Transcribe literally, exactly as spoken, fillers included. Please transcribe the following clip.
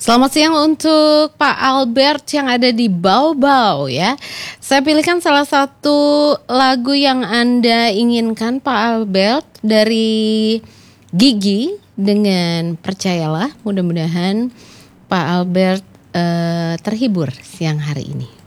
Selamat siang untuk Pak Albert yang ada di Bau-Bau ya. Saya pilihkan salah satu lagu yang Anda inginkan Pak Albert dari Gigi dengan Percayalah. Mudah-mudahan Pak Albert uh, terhibur siang hari ini.